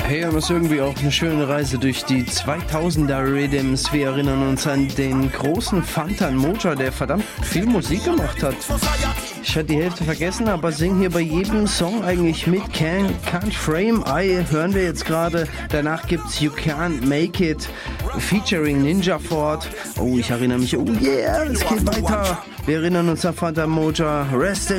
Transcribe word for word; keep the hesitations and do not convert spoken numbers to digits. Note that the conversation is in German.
Hey, und das ist irgendwie auch eine schöne Reise durch die zweitausender Rhythms. Wir erinnern uns an den großen Fantan Mojah, der verdammt viel Musik gemacht hat. Ich hatte die Hälfte vergessen, aber sing hier bei jedem Song eigentlich mit. Can, Can't Frame I hören wir jetzt gerade. Danach gibt's You Can't Make It featuring Ninja Ford. Oh, ich erinnere mich. Oh yeah, es geht weiter. Wir erinnern uns an Fantan Mojah. Rest in